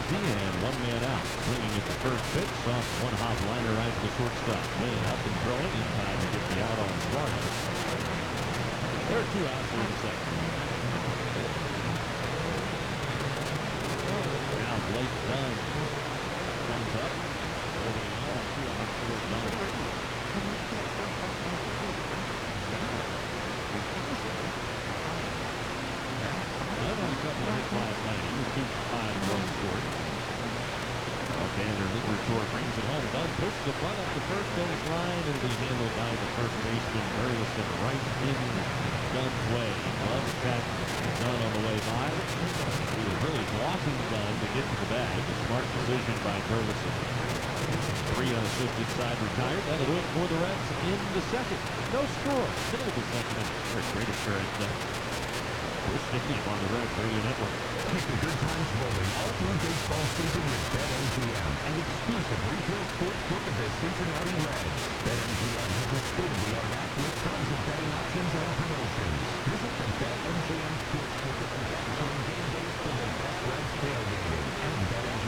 easy, and one man out. Swinging at the first pitch, soft one-hop liner right to the shortstop. Way up and throwing in time to get the out on Suarez. There are 2 outs here in the second. Now Blake Dunn comes up. Holding on, 2 outs for Dunn. Last night. He was 2-5 run short. Alexander Liberatore brings it home. Dunn pushes the front up the first base line. It'll be handled by the first baseman Burleson right in Dunn's way. Glove catch Dunn on the way by. He was really blocking Dunn to get to the bag. A smart decision by Burleson. 3 unassisted side retired. That'll do it for the Reds in the second. No score. Middle of the second. Great appearance. We're sticking on the Reds Radio Network. Keep the good times rolling all through baseball season with BetMGM, an exclusive retail sports book of the Cincinnati